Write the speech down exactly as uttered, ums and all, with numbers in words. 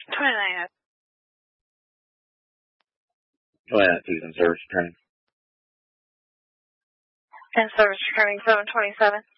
twenty-nine. twenty-nine, who's in service returning? In service returning seven twenty-seven.